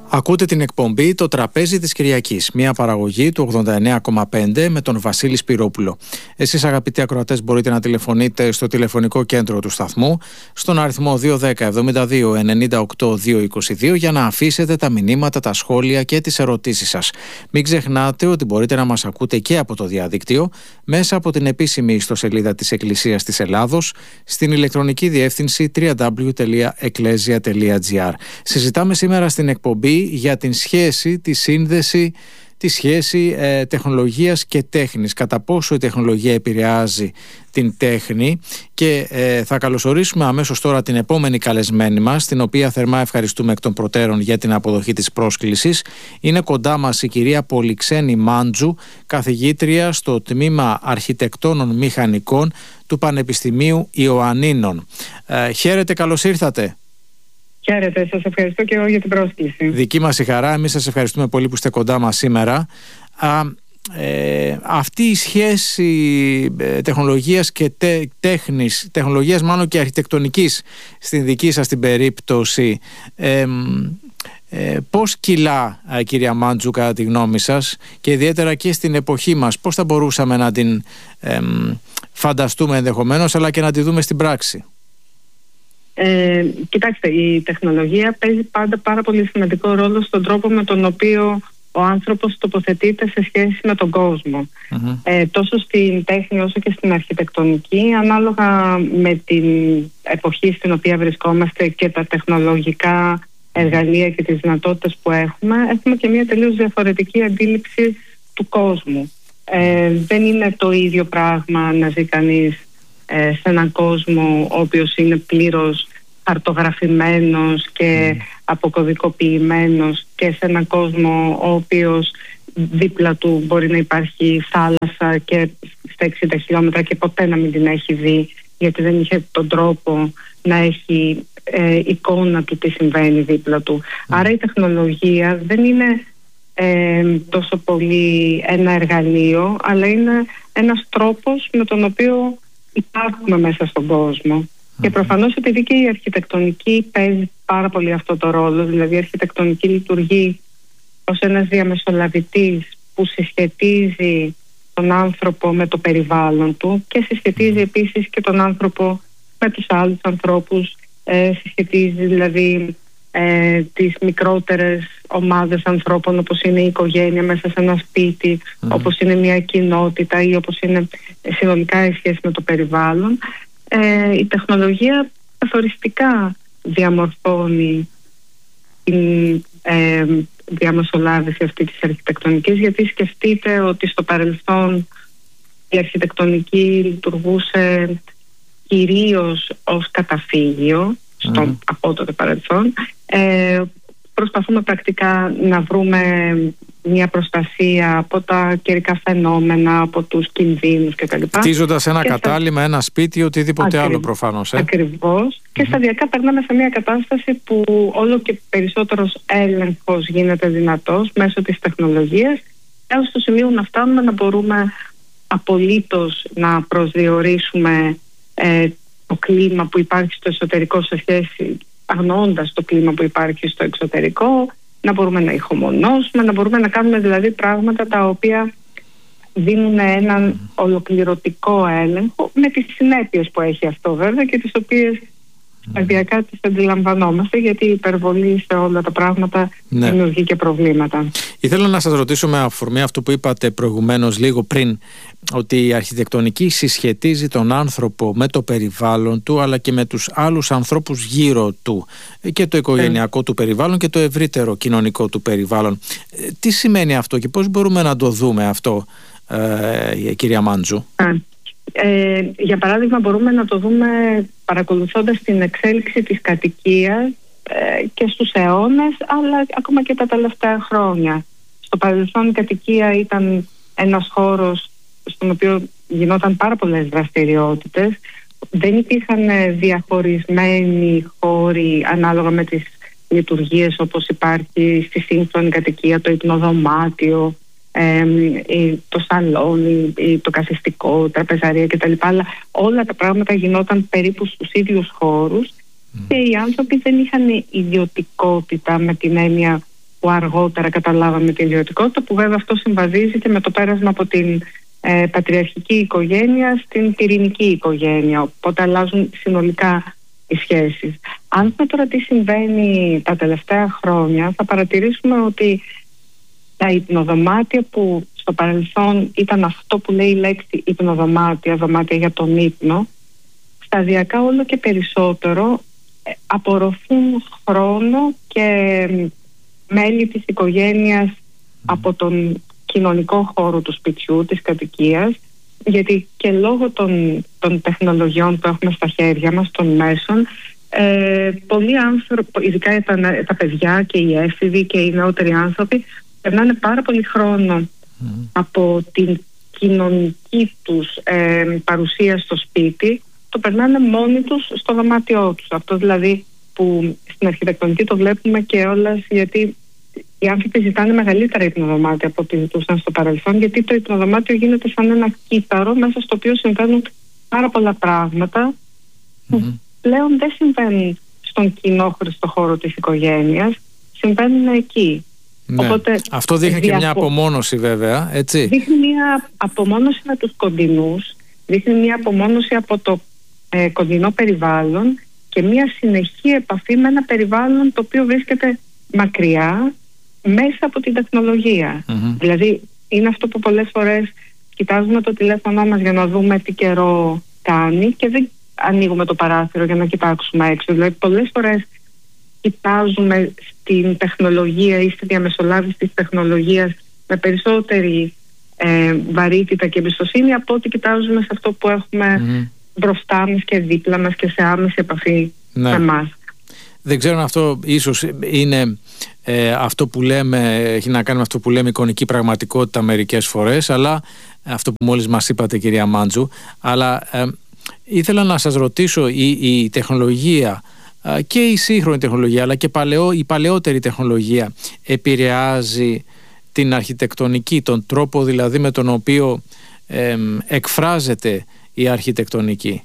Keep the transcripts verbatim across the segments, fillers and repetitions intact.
Ακούτε την εκπομπή «Το τραπέζι της Κυριακής», μια παραγωγή του ογδόντα εννέα κόμμα πέντε με τον Βασίλη Σπυρόπουλο. Εσείς, αγαπητοί ακροατές, μπορείτε να τηλεφωνείτε στο τηλεφωνικό κέντρο του σταθμού στον αριθμό δύο ένα μηδέν εβδομήντα δύο ενενήντα οκτώ διακόσια είκοσι δύο για να αφήσετε τα μηνύματα, τα σχόλια και τις ερωτήσεις σας. Μην ξεχνάτε ότι μπορείτε να μας ακούτε και από το διαδίκτυο μέσα από την επίσημη ιστοσελίδα της Εκκλησίας της Ελλάδος στην ηλεκτρονική διεύθυνση double-u double-u double-u τελεία εκκλέσια τελεία τζι άρ. Συζητάμε σήμερα στην εκπομπή για την σχέση, τη σύνδεση, τη σχέση ε, τεχνολογίας και τέχνης, κατά πόσο η τεχνολογία επηρεάζει την τέχνη, και ε, θα καλωσορίσουμε αμέσως τώρα την επόμενη καλεσμένη μας, την οποία θερμά ευχαριστούμε εκ των προτέρων για την αποδοχή της πρόσκλησης. Είναι κοντά μας η κυρία Πολυξένη Μάντζου, καθηγήτρια στο Τμήμα Αρχιτεκτόνων Μηχανικών του Πανεπιστημίου Ιωαννίνων. Ε, χαίρετε, καλώς ήρθατε. Χαίρετε, σας ευχαριστώ και εγώ για την πρόσκληση. Δική μας η χαρά, εμείς σας ευχαριστούμε πολύ που είστε κοντά μας σήμερα. Α, ε, αυτή η σχέση ε, τεχνολογίας και τε, τέχνης, τεχνολογίας μάλλον και αρχιτεκτονικής στην δική σας την περίπτωση, ε, ε, πώς κυλά, ε, κυρία Μάντζου, κατά τη γνώμη σας, και ιδιαίτερα και στην εποχή μας, πώς θα μπορούσαμε να την ε, φανταστούμε ενδεχομένως, αλλά και να τη δούμε στην πράξη? Ε, κοιτάξτε, η τεχνολογία παίζει πάντα πάρα πολύ σημαντικό ρόλο στον τρόπο με τον οποίο ο άνθρωπος τοποθετείται σε σχέση με τον κόσμο. Mm-hmm. Ε, τόσο στην τέχνη όσο και στην αρχιτεκτονική, ανάλογα με την εποχή στην οποία βρισκόμαστε και τα τεχνολογικά εργαλεία και τις δυνατότητες που έχουμε, έχουμε και μια τελείως διαφορετική αντίληψη του κόσμου. Ε, δεν είναι το ίδιο πράγμα να ζει κανείς σε έναν κόσμο ο οποίος είναι πλήρως χαρτογραφημένος και mm. αποκωδικοποιημένος, και σε έναν κόσμο ο οποίος δίπλα του μπορεί να υπάρχει θάλασσα και στα εξήντα χιλιόμετρα και ποτέ να μην την έχει δει, γιατί δεν είχε τον τρόπο να έχει ε, εικόνα του τι συμβαίνει δίπλα του. Mm. Άρα η τεχνολογία δεν είναι ε, τόσο πολύ ένα εργαλείο, αλλά είναι ένας τρόπος με τον οποίο υπάρχουμε μέσα στον κόσμο. Mm-hmm. Και προφανώς, επειδή και η αρχιτεκτονική παίζει πάρα πολύ αυτό το ρόλο, δηλαδή η αρχιτεκτονική λειτουργεί ως ένας διαμεσολαβητής που συσχετίζει τον άνθρωπο με το περιβάλλον του και συσχετίζει mm-hmm. επίσης και τον άνθρωπο με τους άλλους ανθρώπους, ε, συσχετίζει δηλαδή ε, τις μικρότερες ομάδες ανθρώπων, όπως είναι η οικογένεια μέσα σε ένα σπίτι, mm. όπως είναι μια κοινότητα ή όπως είναι συνολικά η σχέση με το περιβάλλον. Ε, η τεχνολογία καθοριστικά διαμορφώνει την ε, διαμεσολάβηση αυτή της αρχιτεκτονικής, γιατί σκεφτείτε ότι στο παρελθόν η αρχιτεκτονική λειτουργούσε κυρίως ως καταφύγιο στο mm. απότοτο παρελθόν. Ε, προσπαθούμε πρακτικά να βρούμε μια προστασία από τα καιρικά φαινόμενα, από τους κινδύνους κτλ. Χτίζοντας ένα και κατάλημα, ένα σπίτι, οτιδήποτε Ακριβ... άλλο προφανώς. Ε? Ακριβώς. Mm-hmm. Και σταδιακά περνάμε σε μια κατάσταση που όλο και περισσότερος έλεγχος γίνεται δυνατός μέσω της τεχνολογίας, έως στο σημείο να φτάνουμε να μπορούμε απολύτως να προσδιορίσουμε ε, το κλίμα που υπάρχει στο εσωτερικό σε σχέση, αγνοώντας το κλίμα που υπάρχει στο εξωτερικό, να μπορούμε να ηχομονώσουμε, να μπορούμε να κάνουμε δηλαδή πράγματα τα οποία δίνουν έναν ολοκληρωτικό έλεγχο, με τις συνέπειες που έχει αυτό βέβαια και τις οποίες σταδιακά τις αντιλαμβανόμαστε, γιατί η υπερβολή σε όλα τα πράγματα ναι. δημιουργεί και προβλήματα. Ήθελα να σας ρωτήσω, με αφορμή αυτό που είπατε προηγουμένως λίγο πριν, ότι η αρχιτεκτονική συσχετίζει τον άνθρωπο με το περιβάλλον του, αλλά και με τους άλλους ανθρώπους γύρω του, και το οικογενειακό mm. του περιβάλλον και το ευρύτερο κοινωνικό του περιβάλλον. Τι σημαίνει αυτό και πώς μπορούμε να το δούμε αυτό, ε, κυρία Μάντζου? Mm. Ε, για παράδειγμα, μπορούμε να το δούμε παρακολουθώντας την εξέλιξη της κατοικίας ε, και στους αιώνες, αλλά ακόμα και τα τελευταία χρόνια. Στο παρελθόν η κατοικία ήταν ένας χώρος στον οποίο γινόταν πάρα πολλές δραστηριότητες. Δεν υπήρχαν διαχωρισμένοι χώροι ανάλογα με τις λειτουργίες, όπως υπάρχει στη σύγχρονη κατοικία το υπνοδωμάτιο, Ε, το σαλόνι, το καθιστικό, τραπεζαρία κτλ. Αλλά όλα τα πράγματα γινόταν περίπου στους ίδιους χώρους mm. και οι άνθρωποι δεν είχαν ιδιωτικότητα με την έννοια που αργότερα καταλάβαμε την ιδιωτικότητα, που βέβαια αυτό συμβαδίζει και με το πέρασμα από την ε, πατριαρχική οικογένεια στην πυρηνική οικογένεια, οπότε αλλάζουν συνολικά οι σχέσεις. Αν δούμε τώρα τι συμβαίνει τα τελευταία χρόνια, θα παρατηρήσουμε ότι τα υπνοδωμάτια που στο παρελθόν ήταν αυτό που λέει η λέξη υπνοδωμάτια, δωμάτια για τον ύπνο, σταδιακά όλο και περισσότερο απορροφούν χρόνο και μέλη της οικογένειας από τον κοινωνικό χώρο του σπιτιού, της κατοικίας, γιατί και λόγω των, των τεχνολογιών που έχουμε στα χέρια μας, των μέσων, ε, πολλοί άνθρωποι, ειδικά τα, τα παιδιά και οι έφηβοι και οι νεότεροι άνθρωποι, περνάνε πάρα πολύ χρόνο mm. από την κοινωνική τους ε, παρουσία στο σπίτι, το περνάνε μόνοι τους στο δωμάτιό τους. Αυτό δηλαδή που στην αρχιτεκτονική το βλέπουμε και όλας, γιατί οι άνθρωποι ζητάνε μεγαλύτερα υπνοδωμάτια από ό,τι ζητούσαν στο παρελθόν, γιατί το υπνοδωμάτιο γίνεται σαν ένα κύτταρο μέσα στο οποίο συμβαίνουν πάρα πολλά πράγματα mm-hmm. που πλέον δεν συμβαίνουν στον κοινόχρηστο χώρο της οικογένειας, συμβαίνουν εκεί. Ναι. Οπότε, αυτό δείχνει και μια απομόνωση βέβαια, έτσι. Δείχνει μια απομόνωση με τους κοντινούς, δείχνει μια απομόνωση από το ε, κοντινό περιβάλλον και μια συνεχή επαφή με ένα περιβάλλον το οποίο βρίσκεται μακριά μέσα από την τεχνολογία. Mm-hmm. Δηλαδή είναι αυτό που πολλές φορές κοιτάζουμε το τηλέφωνο μας για να δούμε τι καιρό κάνει και δεν ανοίγουμε το παράθυρο για να κοιτάξουμε έξω. Δηλαδή πολλές φορές κοιτάζουμε στην τεχνολογία ή στη διαμεσολάβηση της τεχνολογίας με περισσότερη ε, βαρύτητα και εμπιστοσύνη από ό,τι κοιτάζουμε σε αυτό που έχουμε mm. μπροστά μας και δίπλα μας και σε άμεση επαφή ναι. με εμάς. Δεν ξέρω αν αυτό ίσως είναι ε, αυτό που λέμε, έχει να κάνει με αυτό που λέμε εικονική πραγματικότητα μερικές φορές, αλλά αυτό που μόλις μας είπατε κυρία Μάντζου, αλλά ε, ήθελα να σας ρωτήσω η, η τεχνολογία και η σύγχρονη τεχνολογία αλλά και παλαιό, η παλαιότερη τεχνολογία επηρεάζει την αρχιτεκτονική, τον τρόπο δηλαδή με τον οποίο ε, εκφράζεται η αρχιτεκτονική?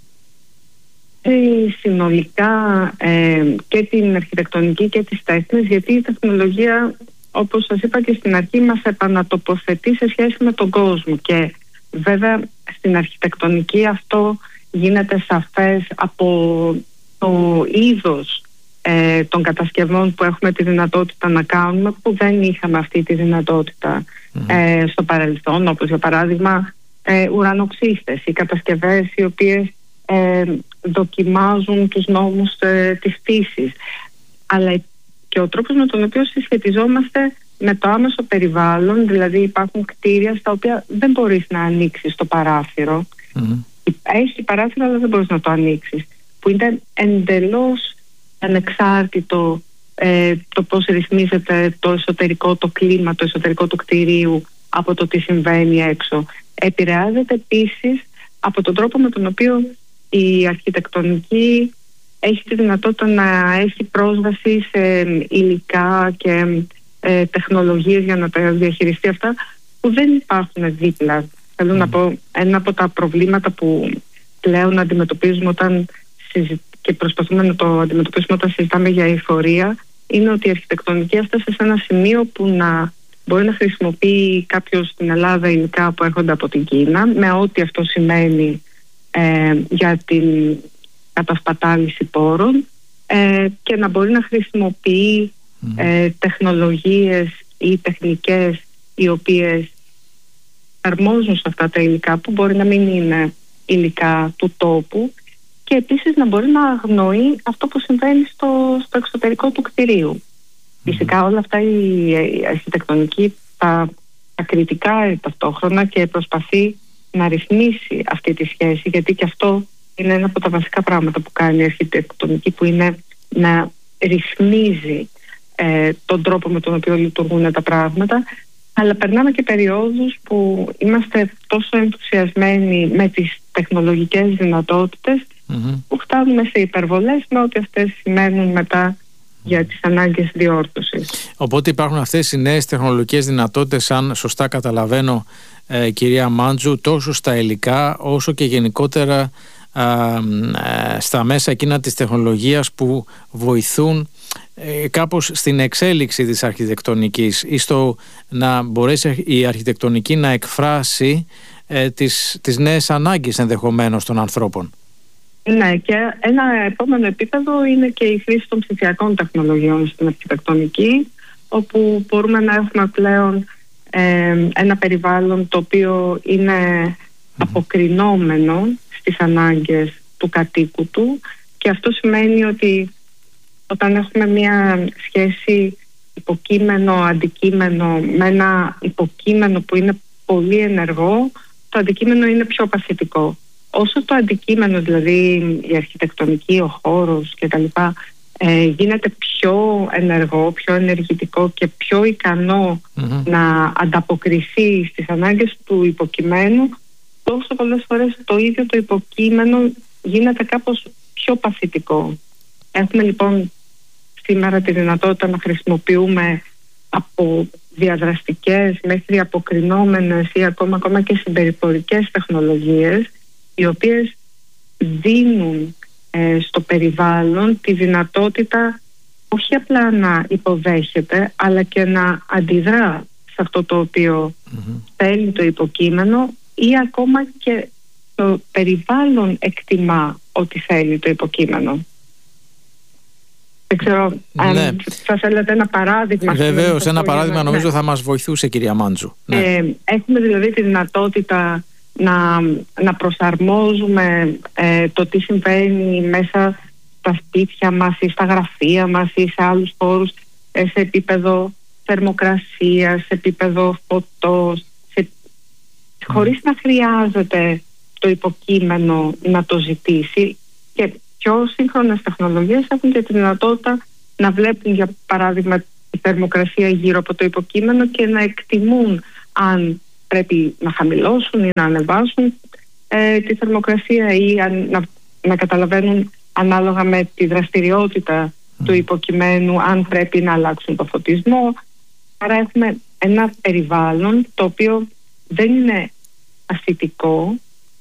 Ε, συνολικά ε, και την αρχιτεκτονική και τις τέχνες, γιατί η τεχνολογία, όπως σας είπα και στην αρχή, μας επανατοποθετεί σε σχέση με τον κόσμο και βέβαια στην αρχιτεκτονική αυτό γίνεται σαφές από το είδος ε, των κατασκευών που έχουμε τη δυνατότητα να κάνουμε, που δεν είχαμε αυτή τη δυνατότητα mm-hmm. ε, στο παρελθόν, όπως για παράδειγμα ε, ουρανοξύστες, οι κατασκευές οι οποίες ε, δοκιμάζουν τους νόμους ε, της φύσης, αλλά και ο τρόπος με τον οποίο συσχετιζόμαστε με το άμεσο περιβάλλον, δηλαδή υπάρχουν κτίρια στα οποία δεν μπορείς να ανοίξεις το παράθυρο. Mm-hmm. Έχει παράθυρο αλλά δεν μπορείς να το ανοίξεις, που είναι εντελώς ανεξάρτητο ε, το πώς ρυθμίζεται το εσωτερικό, το κλίμα, το εσωτερικό του κτηρίου από το τι συμβαίνει έξω. Επηρεάζεται επίσης από τον τρόπο με τον οποίο η αρχιτεκτονική έχει τη δυνατότητα να έχει πρόσβαση σε υλικά και ε, τεχνολογίες για να τα διαχειριστεί αυτά που δεν υπάρχουν δίπλα. Θέλω mm. να πω, ένα από τα προβλήματα που πλέον αντιμετωπίζουμε όταν και προσπαθούμε να το αντιμετωπίσουμε όταν συζητάμε για εφορία, είναι ότι η αρχιτεκτονική έφτασε σε ένα σημείο που να μπορεί να χρησιμοποιεί κάποιος στην Ελλάδα υλικά που έρχονται από την Κίνα, με ό,τι αυτό σημαίνει ε, για την κατασπατάληση πόρων, ε, και να μπορεί να χρησιμοποιεί ε, τεχνολογίες ή τεχνικές οι οποίες αρμόζουν σε αυτά τα υλικά που μπορεί να μην είναι υλικά του τόπου, και επίσης να μπορεί να αγνοεί αυτό που συμβαίνει στο, στο εξωτερικό του κτηρίου. Mm-hmm. Φυσικά όλα αυτά η, η αρχιτεκτονική τα, τα κριτικά ταυτόχρονα και προσπαθεί να ρυθμίσει αυτή τη σχέση, γιατί και αυτό είναι ένα από τα βασικά πράγματα που κάνει η αρχιτεκτονική, που είναι να ρυθμίζει ε, τον τρόπο με τον οποίο λειτουργούν τα πράγματα. Αλλά περνάμε και περιόδους που είμαστε τόσο ενθουσιασμένοι με τις τεχνολογικές δυνατότητες mm-hmm. που φτάνουμε σε υπερβολές με ό,τι αυτές σημαίνουν μετά για τις ανάγκες διόρθωσης. Οπότε υπάρχουν αυτές οι νέες τεχνολογικές δυνατότητες, αν σωστά καταλαβαίνω ε, κυρία Μάντζου, τόσο στα υλικά όσο και γενικότερα α, α, στα μέσα εκείνα της τεχνολογίας που βοηθούν ε, κάπως στην εξέλιξη της αρχιτεκτονικής ή στο να μπορέσει η αρχιτεκτονική να εκφράσει ε, τις, τις νέες ανάγκες ενδεχομένως των ανθρώπων. Ναι, και ένα επόμενο επίπεδο είναι και η χρήση των ψηφιακών τεχνολογιών στην αρχιτεκτονική, όπου μπορούμε να έχουμε πλέον ε, ένα περιβάλλον το οποίο είναι αποκρινόμενο στις ανάγκες του κατοίκου του, και αυτό σημαίνει ότι όταν έχουμε μια σχέση υποκείμενο-αντικείμενο με ένα υποκείμενο που είναι πολύ ενεργό, το αντικείμενο είναι πιο παθητικό. Όσο το αντικείμενο, δηλαδή η αρχιτεκτονική, ο χώρος κτλ, ε, γίνεται πιο ενεργό, πιο ενεργητικό και πιο ικανό mm-hmm. να ανταποκριθεί στις ανάγκες του υποκειμένου, τόσο πολλές φορές το ίδιο το υποκείμενο γίνεται κάπως πιο παθητικό. Έχουμε λοιπόν σήμερα τη δυνατότητα να χρησιμοποιούμε από διαδραστικές μέχρι αποκρινόμενες ή ακόμα, ακόμα και συμπεριφορικές τεχνολογίες, οι οποίες δίνουν ε, στο περιβάλλον τη δυνατότητα όχι απλά να υποδέχεται, αλλά και να αντιδρά σε αυτό το οποίο mm-hmm. θέλει το υποκείμενο, ή ακόμα και το περιβάλλον εκτιμά ότι θέλει το υποκείμενο. Δεν ξέρω αν ναι. θα θέλετε ένα παράδειγμα. Βεβαίως, ένα παράδειγμα νομίζω ναι. θα μας βοηθούσε, κυρία Μάντζου. Ναι. Ε, έχουμε δηλαδή τη δυνατότητα να, να προσαρμόζουμε ε, το τι συμβαίνει μέσα στα σπίτια μας ή στα γραφεία μας ή σε άλλους χώρους, ε, σε επίπεδο θερμοκρασίας, σε επίπεδο φωτός, σε... mm. χωρίς να χρειάζεται το υποκείμενο να το ζητήσει. Και πιο σύγχρονες τεχνολογίες έχουν και τη δυνατότητα να βλέπουν, για παράδειγμα, τη θερμοκρασία γύρω από το υποκείμενο και να εκτιμούν αν πρέπει να χαμηλώσουν ή να ανεβάσουν ε, τη θερμοκρασία, ή αν, να, να καταλαβαίνουν ανάλογα με τη δραστηριότητα mm. του υποκειμένου αν πρέπει να αλλάξουν το φωτισμό. Άρα έχουμε ένα περιβάλλον το οποίο δεν είναι ασθητικό,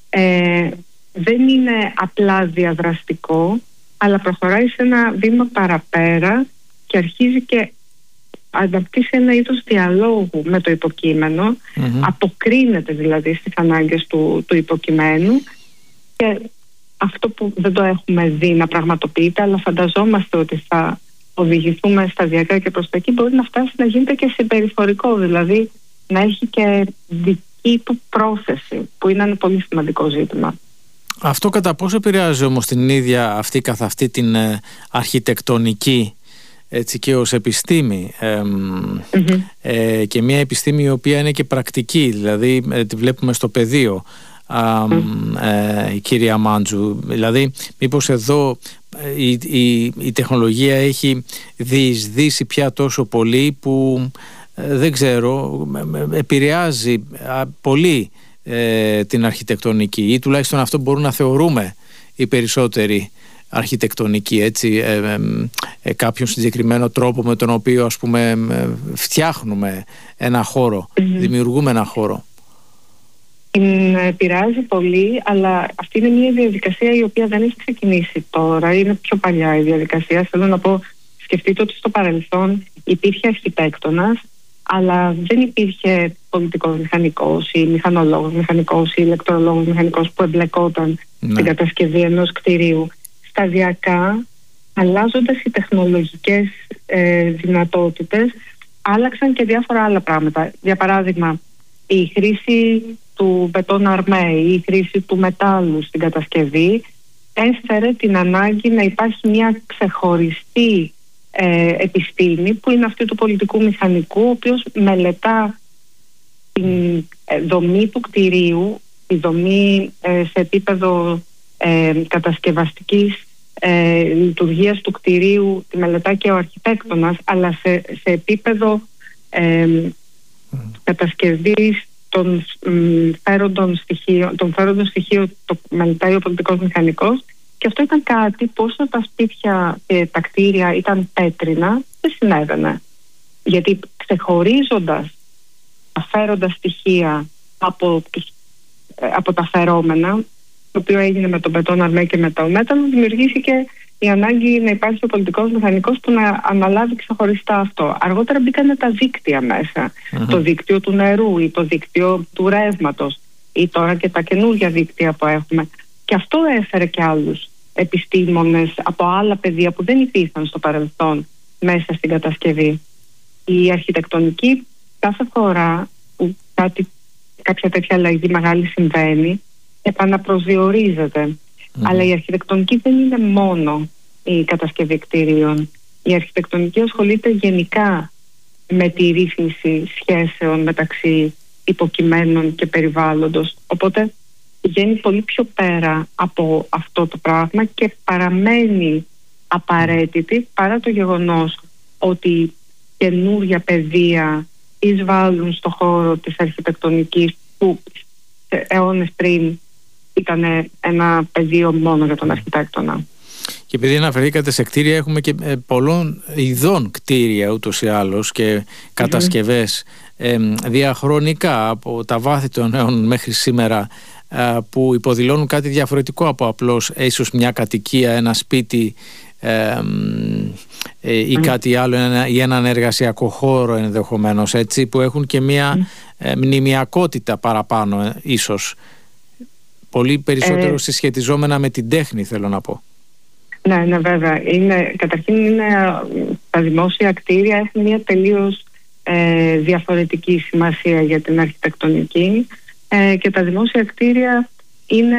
ε, δεν είναι απλά διαδραστικό, αλλά προχωράει σε ένα βήμα παραπέρα και αρχίζει και αναπτύσσει ένα είδος διαλόγου με το υποκείμενο, mm-hmm. αποκρίνεται δηλαδή στις ανάγκες του, του υποκειμένου, και αυτό που δεν το έχουμε δει να πραγματοποιείται, αλλά φανταζόμαστε ότι θα οδηγηθούμε σταδιακά και προς τα εκεί, μπορεί να φτάσει να γίνεται και συμπεριφορικό, δηλαδή να έχει και δική του πρόθεση, που είναι ένα πολύ σημαντικό ζήτημα. Αυτό κατά πόσο επηρεάζει όμως την ίδια αυτή καθ' αυτή την ε, αρχιτεκτονική, έτσι, και ως επιστήμη, ε, mm-hmm. ε, και μια επιστήμη η οποία είναι και πρακτική, δηλαδή ε, τη βλέπουμε στο πεδίο, α, mm. ε, η κυρία Μάντζου, δηλαδή μήπως εδώ η, η, η τεχνολογία έχει διεισδύσει πια τόσο πολύ που ε, δεν ξέρω, επηρεάζει α, πολύ ε, την αρχιτεκτονική, ή τουλάχιστον αυτό μπορούν να θεωρούμε οι περισσότεροι αρχιτεκτονική, έτσι, ε, ε, ε, κάποιον συγκεκριμένο τρόπο με τον οποίο, ας πούμε, ε, φτιάχνουμε ένα χώρο, mm-hmm. δημιουργούμε ένα χώρο. Την επηρεάζει πολύ, αλλά αυτή είναι μια διαδικασία η οποία δεν έχει ξεκινήσει τώρα, είναι πιο παλιά η διαδικασία. Θέλω να πω, σκεφτείτε ότι στο παρελθόν υπήρχε αρχιτέκτονας, αλλά δεν υπήρχε πολιτικός μηχανικός ή μηχανολόγος μηχανικός ή ηλεκτρολόγος μηχανικός που εμπλεκόταν ναι. στην κατασκευή ενός κτηρίου. Σταδιακά, αλλάζοντας οι τεχνολογικές ε, δυνατότητες, άλλαξαν και διάφορα άλλα πράγματα. Για παράδειγμα, η χρήση του μπετόν αρμέ ή η χρήση του μετάλλου στην κατασκευή έφερε την ανάγκη να υπάρχει μια ξεχωριστή ε, επιστήμη, που είναι αυτή του πολιτικού μηχανικού, ο οποίος μελετά την ε, δομή του κτηρίου, τη δομή ε, σε επίπεδο Ε, κατασκευαστικής ε, λειτουργίας του κτηρίου, τη μελετά και ο αρχιτέκτονας, αλλά σε, σε επίπεδο ε, mm. κατασκευής των φέροντων στοιχείων, των φέροντων στοιχείων το μελετάει ο πολιτικός μηχανικός, και αυτό ήταν κάτι που όσο τα σπίτια και τα κτίρια ήταν πέτρινα, δεν συνέβαινε. Γιατί ξεχωρίζοντας τα φέροντα στοιχεία από, τους, από τα φερόμενα, το οποίο έγινε με τον Μπετόν Αρμέ και με το μέταλλο, δημιουργήθηκε η ανάγκη να υπάρχει ο πολιτικός μηχανικός που να αναλάβει ξεχωριστά αυτό. Αργότερα μπήκαν τα δίκτυα μέσα. Mm-hmm. Το δίκτυο του νερού ή το δίκτυο του ρεύματος ή τώρα και τα καινούργια δίκτυα που έχουμε. Και αυτό έφερε και άλλους επιστήμονες από άλλα πεδία που δεν υπήρχαν στο παρελθόν μέσα στην κατασκευή. Η αρχιτεκτονική κάθε φορά που κάτι, κάποια τέτοια αλλαγή μεγάλη συμβαίνει, επαναπροσδιορίζεται. Mm. Αλλά η αρχιτεκτονική δεν είναι μόνο η κατασκευή κτίριων. Η αρχιτεκτονική ασχολείται γενικά με τη ρύθμιση σχέσεων μεταξύ υποκειμένων και περιβάλλοντος. Οπότε πηγαίνει πολύ πιο πέρα από αυτό το πράγμα και παραμένει απαραίτητη, παρά το γεγονός ότι καινούργια πεδία εισβάλλουν στο χώρο της αρχιτεκτονικής που αιώνες πριν ήταν ένα πεδίο μόνο για τον αρχιτέκτονα. Και επειδή αναφερθήκατε σε κτίρια, έχουμε και ε, πολλών ειδών κτίρια ούτως ή άλλως και κατασκευές ε, διαχρονικά από τα βάθη των αιώνων μέχρι σήμερα, ε, που υποδηλώνουν κάτι διαφορετικό από απλώς ε, ίσως μια κατοικία, ένα σπίτι ε, ε, ή mm. κάτι άλλο, ένα, ή έναν εργασιακό χώρο ενδεχομένως, έτσι, που έχουν και μια mm. ε, μνημιακότητα παραπάνω ε, ίσως. Πολύ περισσότερο ε, συσχετιζόμενα με την τέχνη, θέλω να πω. Ναι, ναι, βέβαια. Είναι, καταρχήν είναι, τα δημόσια κτίρια έχουν μια τελείως ε, διαφορετική σημασία για την αρχιτεκτονική ε, και τα δημόσια κτίρια είναι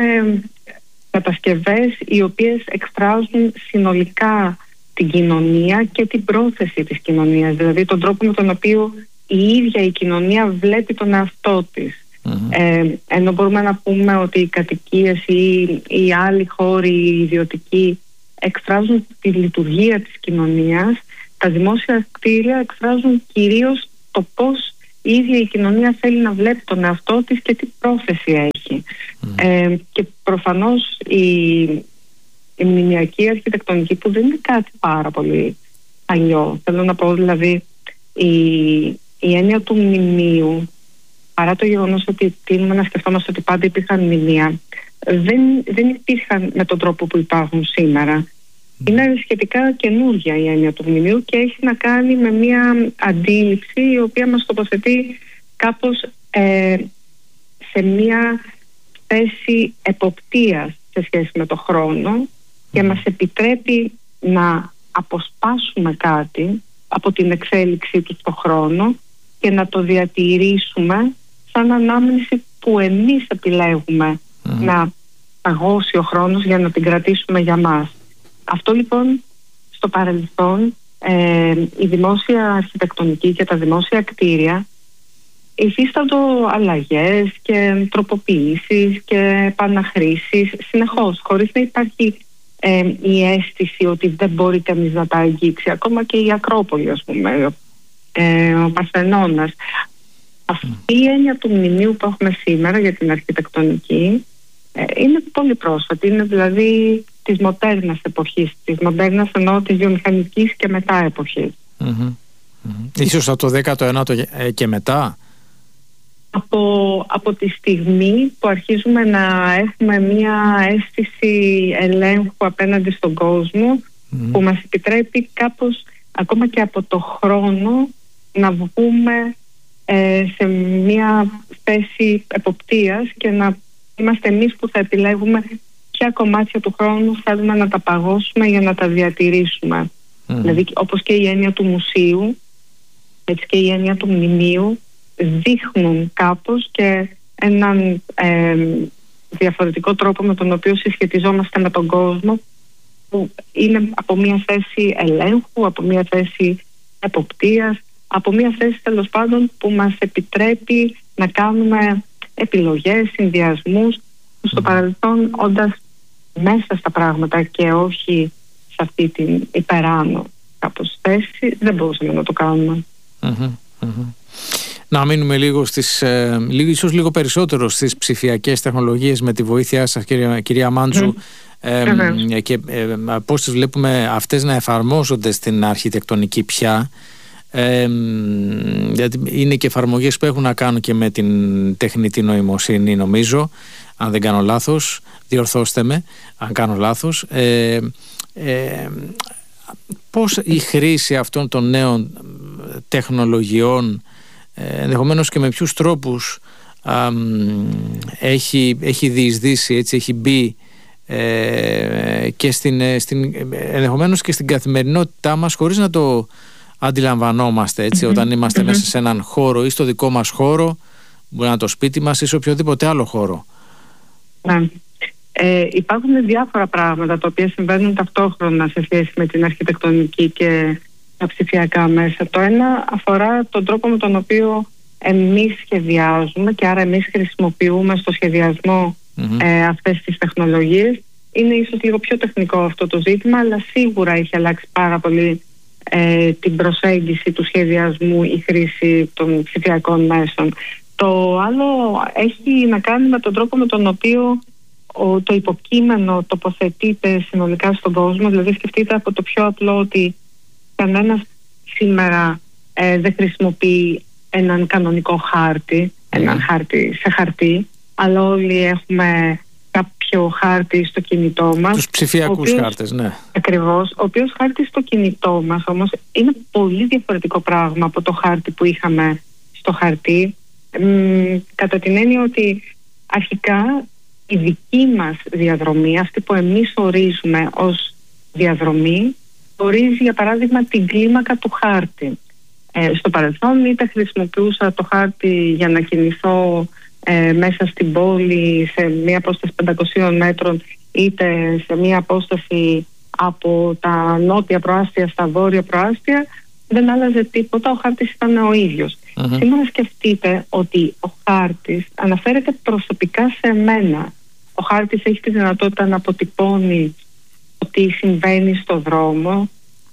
κατασκευές οι οποίες εκφράζουν συνολικά την κοινωνία και την πρόθεση της κοινωνίας, δηλαδή τον τρόπο με τον οποίο η ίδια η κοινωνία βλέπει τον εαυτό της. Mm-hmm. Ε, ενώ μπορούμε να πούμε ότι οι κατοικίες ή οι άλλοι χώροι ιδιωτικοί εκφράζουν τη λειτουργία της κοινωνίας, τα δημόσια κτίρια εκφράζουν κυρίως το πώς η ίδια η κοινωνία θέλει να βλέπει τον εαυτό της και τι πρόθεση έχει. Mm. Ε, και προφανώς η, η μνημιακή αρχιτεκτονική, που δεν είναι κάτι πάρα πολύ παλιό, θέλω να πω δηλαδή η, η έννοια του μνημείου, παρά το γεγονός ότι τείνουμε να σκεφτόμαστε ότι πάντα υπήρχαν μνημεία, δεν, δεν υπήρχαν με τον τρόπο που υπάρχουν σήμερα. Είναι σχετικά καινούργια η έννοια του μνημείου και έχει να κάνει με μια αντίληψη η οποία μας τοποθετεί κάπως ε, σε μια θέση εποπτείας σε σχέση με το χρόνο και μας επιτρέπει να αποσπάσουμε κάτι από την εξέλιξή του στο χρόνο και να το διατηρήσουμε σαν ανάμνηση που εμείς επιλέγουμε mm. να παγώσει ο χρόνος για να την κρατήσουμε για μας. Αυτό λοιπόν στο παρελθόν ε, η δημόσια αρχιτεκτονική και τα δημόσια κτίρια υφίσταντο αλλαγές και τροποποιήσεις και επαναχρήσεις συνεχώς, χωρίς να υπάρχει ε, η αίσθηση ότι δεν μπορεί κανείς να τα αγγίξει. Ακόμα και η Ακρόπολη, ας πούμε, ε, ο Παρθενώνας. Αυτή η έννοια του μνημείου που έχουμε σήμερα για την αρχιτεκτονική ε, είναι πολύ πρόσφατη. Είναι δηλαδή της μοντέρνας εποχής, της μοντέρνας εννοώ της βιομηχανικής και μετά εποχής. Mm-hmm. Mm-hmm. Ίσως από το δέκατο ένατο και μετά. Από, από τη στιγμή που αρχίζουμε να έχουμε μια αίσθηση ελέγχου απέναντι στον κόσμο mm-hmm. που μας επιτρέπει κάπως ακόμα και από το χρόνο να βγούμε ε, σε μια θέση εποπτείας και να είμαστε εμείς που θα επιλέγουμε ποια κομμάτια του χρόνου θέλουμε να τα παγώσουμε για να τα διατηρήσουμε. Mm. Δηλαδή όπως και η έννοια του μουσείου, έτσι και η έννοια του μνημείου δείχνουν κάπως και έναν ε, διαφορετικό τρόπο με τον οποίο συσχετιζόμαστε με τον κόσμο, που είναι από μια θέση ελέγχου, από μια θέση εποπτείας, από μια θέση τέλος πάντων που μας επιτρέπει να κάνουμε επιλογές, συνδυασμούς που στο παρελθόν όντας μέσα στα πράγματα και όχι σε αυτή την υπεράνω κάπως θέση δεν μπορούσαμε να το κάνουμε. Mm-hmm, mm-hmm. Να μείνουμε λίγο στις, ε, λίγο, ίσως λίγο περισσότερο στις ψηφιακές τεχνολογίες με τη βοήθειά σας, κυρία, κυρία Μάντζου. Mm. Ε, και ε, πώς τις βλέπουμε αυτές να εφαρμόζονται στην αρχιτεκτονική πια. Ε, γιατί είναι και εφαρμογές που έχουν να κάνουν και με την τεχνητή νοημοσύνη, νομίζω, αν δεν κάνω λάθος, διορθώστε με αν κάνω λάθος. ε, ε, Πώς η χρήση αυτών των νέων τεχνολογιών, ενδεχομένως και με ποιους τρόπους, α, έχει, έχει διεισδύσει, έτσι, έχει μπει ε, και στην, στην, ενδεχομένως και στην καθημερινότητά μας χωρίς να το αντιλαμβανόμαστε, έτσι, mm-hmm. όταν είμαστε mm-hmm. μέσα σε έναν χώρο ή στο δικό μας χώρο, μπορεί να είναι το σπίτι μας ή σε οποιοδήποτε άλλο χώρο. Ναι. Ε, υπάρχουν διάφορα πράγματα τα οποία συμβαίνουν ταυτόχρονα σε σχέση με την αρχιτεκτονική και τα ψηφιακά μέσα. Το ένα αφορά τον τρόπο με τον οποίο εμείς σχεδιάζουμε και άρα εμείς χρησιμοποιούμε στο σχεδιασμό mm-hmm. ε, αυτές τις τεχνολογίες. Είναι ίσως λίγο πιο τεχνικό αυτό το ζήτημα, αλλά σίγουρα έχει αλλάξει πάρα πολύ ε, την προσέγγιση του σχεδιασμού, η χρήση των ψηφιακών μέσων. Το άλλο έχει να κάνει με τον τρόπο με τον οποίο ο, το υποκείμενο τοποθετείται συνολικά στον κόσμο. Δηλαδή σκεφτείτε από το πιο απλό ότι κανένας σήμερα ε, δεν χρησιμοποιεί έναν κανονικό χάρτη, έναν χάρτη σε χαρτί, αλλά όλοι έχουμε κάποιο χάρτη στο κινητό μας. Τους ψηφιακούς οποίος, χάρτες, ναι. Ακριβώς. Ο οποίος χάρτης στο κινητό μας όμως είναι πολύ διαφορετικό πράγμα από το χάρτη που είχαμε στο χαρτί. Μ, κατά την έννοια ότι αρχικά η δική μας διαδρομή, αυτή που εμείς ορίζουμε ως διαδρομή, ορίζει για παράδειγμα την κλίμακα του χάρτη. Ε, στο παρελθόν είτε χρησιμοποιούσα το χάρτη για να κινηθώ ε, μέσα στην πόλη σε μια απόσταση πεντακοσίων μέτρων, είτε σε μια απόσταση από τα νότια προάστια στα βόρεια προάστια, δεν άλλαζε τίποτα, ο χάρτης ήταν ο ίδιος. Uh-huh. Σήμερα σκεφτείτε ότι ο χάρτης αναφέρεται προσωπικά σε μένα. Ο χάρτης έχει τη δυνατότητα να αποτυπώνει τι συμβαίνει στο δρόμο.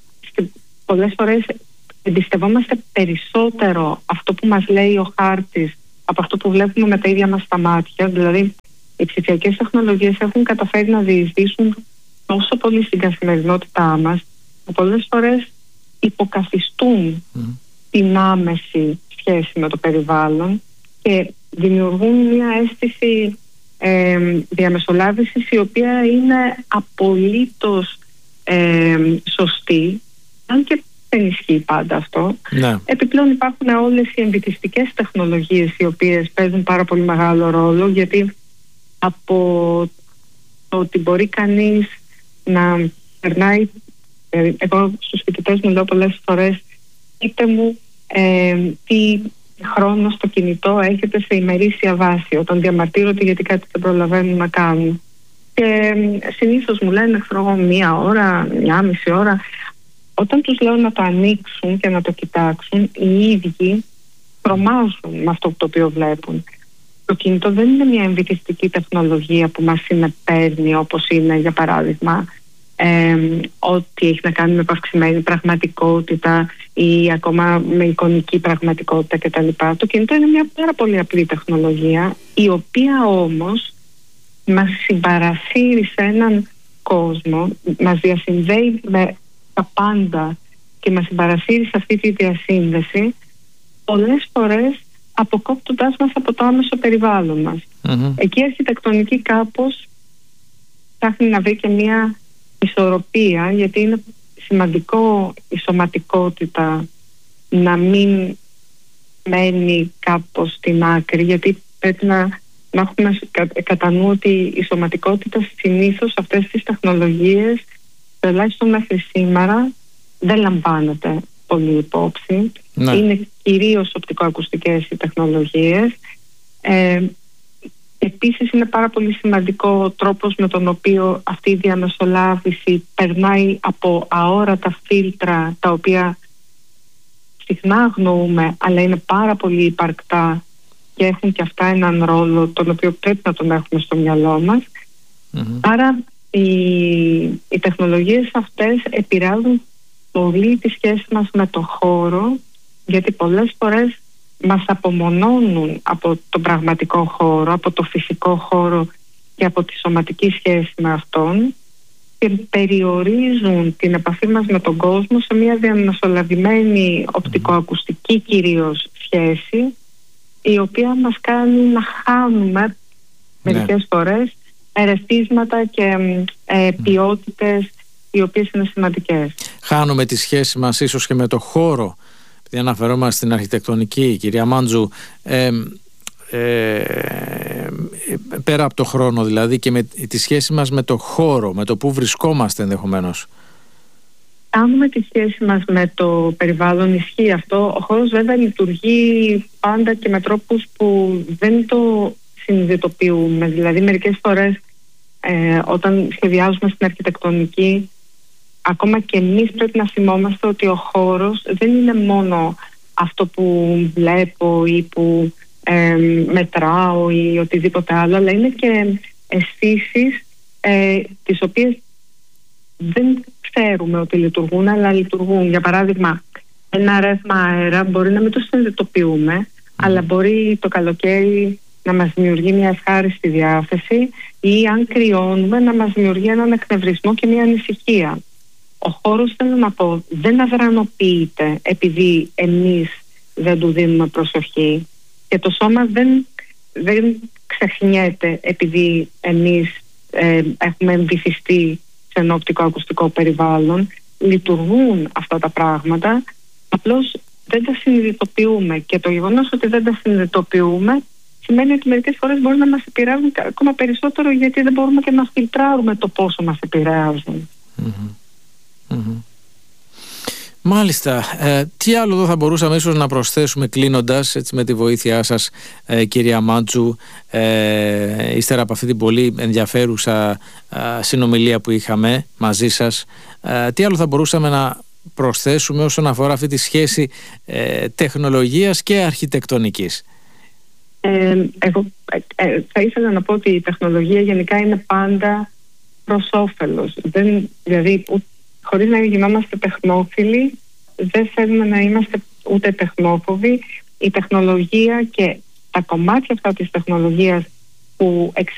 Πολλές φορές εμπιστευόμαστε περισσότερο αυτό που μας λέει ο χάρτης από αυτό που βλέπουμε με τα ίδια μας τα μάτια. Δηλαδή, οι ψηφιακές τεχνολογίες έχουν καταφέρει να διεισδύσουν τόσο πολύ στην καθημερινότητά μας, που πολλές φορές υποκαθιστούν mm. την άμεση σχέση με το περιβάλλον και δημιουργούν μια αίσθηση ε, διαμεσολάβησης η οποία είναι απολύτως ε, σωστή, αν και δεν ισχύει πάντα αυτό. Ναι. Επιπλέον υπάρχουν όλες οι εμβυτιστικές τεχνολογίες οι οποίες παίζουν πάρα πολύ μεγάλο ρόλο, γιατί από το ότι μπορεί κανείς να περνάει, εγώ στους φοιτητές μου λέω πολλές φορές, πείτε μου ε, τι χρόνο στο κινητό έχετε σε ημερήσια βάση όταν διαμαρτύρονται γιατί κάτι δεν προλαβαίνουν να κάνουν. Και ε, συνήθως μου λένε ξέρω, μία ώρα, μία μισή ώρα. Όταν τους λέω να το ανοίξουν και να το κοιτάξουν, οι ίδιοι τρομάζουν με αυτό το οποίο βλέπουν. Το κινητό δεν είναι μια εμβυτιστική τεχνολογία που μας συνεπέρνει, όπως είναι για παράδειγμα ε, ό,τι έχει να κάνει με επαυξημένη πραγματικότητα ή ακόμα με εικονική πραγματικότητα κτλ. Το κινητό είναι μια πάρα πολύ απλή τεχνολογία, η οποία όμως μας συμπαρασύρει σε έναν κόσμο, μας διασυνδέει με τα πάντα και μας συμπαρασύρει σε αυτή τη διασύνδεση, πολλές φορές αποκόπτοντας μας από το άμεσο περιβάλλον μας. Mm-hmm. Εκεί η αρχιτεκτονική κάπως ψάχνει να βρει και μια ισορροπία, γιατί είναι σημαντικό η σωματικότητα να μην μένει κάπως στην άκρη, γιατί πρέπει να, να έχουμε κατά νου ότι η σωματικότητα συνήθως αυτές τις τεχνολογίες, τουλάχιστον μέχρι σήμερα, δεν λαμβάνεται πολύ υπόψη. Ναι. Είναι κυρίως οπτικοακουστικές οι τεχνολογίες. Ε, επίσης είναι πάρα πολύ σημαντικό ο τρόπος με τον οποίο αυτή η διαμεσολάβηση περνάει από αόρατα φίλτρα, τα οποία συχνά αγνοούμε, αλλά είναι πάρα πολύ υπαρκτά και έχουν και αυτά έναν ρόλο τον οποίο πρέπει να τον έχουμε στο μυαλό μας. Mm-hmm. Άρα οι, οι τεχνολογίες αυτές επηρεάζουν πολύ τη σχέση μας με το χώρο, γιατί πολλές φορές μας απομονώνουν από τον πραγματικό χώρο, από το φυσικό χώρο και από τη σωματική σχέση με αυτόν, και περιορίζουν την επαφή μας με τον κόσμο σε μια διαμεσολαβημένη οπτικοακουστική κυρίως σχέση, η οποία μας κάνει να χάνουμε ναι. μερικές φορές ερεθίσματα και ε, ποιότητες οι οποίες είναι σημαντικές. Χάνουμε τη σχέση μας ίσως και με το χώρο, επειδή αναφερόμαστε στην αρχιτεκτονική, κυρία Μάντζου, ε, ε, πέρα από το χρόνο δηλαδή, και με τη σχέση μας με το χώρο, με το που βρισκόμαστε ενδεχομένως. Κάνουμε τη σχέση μας με το περιβάλλον, ισχύει αυτό. Ο χώρος βέβαια λειτουργεί πάντα και με τρόπους που δεν το συνειδητοποιούμε. Δηλαδή μερικές φορές ε, όταν σχεδιάζουμε στην αρχιτεκτονική, ακόμα και εμείς πρέπει να θυμόμαστε ότι ο χώρος δεν είναι μόνο αυτό που βλέπω ή που ε, μετράω ή οτιδήποτε άλλο, αλλά είναι και αισθήσεις ε, τις οποίες δεν ξέρουμε ότι λειτουργούν, αλλά λειτουργούν. Για παράδειγμα, ένα ρεύμα αέρα μπορεί να μην το συνειδητοποιούμε, mm. αλλά μπορεί το καλοκαίρι να μας δημιουργεί μια ευχάριστη διάθεση, ή αν κρυώνουμε να μας δημιουργεί έναν εκνευρισμό και μια ανησυχία. Ο χώρος, θέλω να πω, δεν αδρανοποιείται επειδή εμείς δεν του δίνουμε προσοχή, και το σώμα δεν, δεν ξεχνιέται επειδή εμείς ε, έχουμε εμβυθιστεί σε ένα οπτικοακουστικό περιβάλλον. Λειτουργούν αυτά τα πράγματα, απλώς δεν τα συνειδητοποιούμε, και το γεγονός ότι δεν τα συνειδητοποιούμε σημαίνει ότι μερικές φορές μπορεί να μας επηρεάζουν ακόμα περισσότερο, γιατί δεν μπορούμε και να φιλτράρουμε το πόσο μας επηρεάζουν. Mm-hmm. Mm-hmm. Μάλιστα. Ε, τι άλλο εδώ θα μπορούσαμε ίσως να προσθέσουμε κλείνοντας, έτσι, με τη βοήθειά σας, ε, κυρία Μάντζου, ε, ύστερα από αυτή την πολύ ενδιαφέρουσα ε, συνομιλία που είχαμε μαζί σας, ε, τι άλλο θα μπορούσαμε να προσθέσουμε όσον αφορά αυτή τη σχέση ε, τεχνολογίας και αρχιτεκτονικής? Ε, εγώ ε, θα ήθελα να πω ότι η τεχνολογία γενικά είναι πάντα προς όφελος. Δεν, δηλαδή, χωρίς να γινόμαστε τεχνόφιλοι, δεν θέλουμε να είμαστε ούτε τεχνόφοβοι. Η τεχνολογία και τα κομμάτια αυτά της τεχνολογίας που εξελίσσονται